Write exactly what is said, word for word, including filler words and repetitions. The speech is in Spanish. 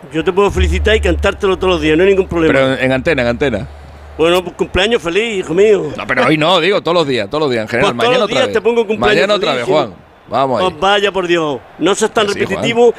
Yo te puedo felicitar y cantártelo todos los días, no hay ningún problema. Pero en antena, en antena. Bueno, pues cumpleaños feliz, hijo mío. No, pero hoy no, digo, todos los días, todos los días, en general. Pues todos Mañana los días otra vez. te pongo cumpleaños Mañana otra feliz, vez, Juan. Vamos ahí. Pues vaya por Dios, no seas tan Que sí, repetitivo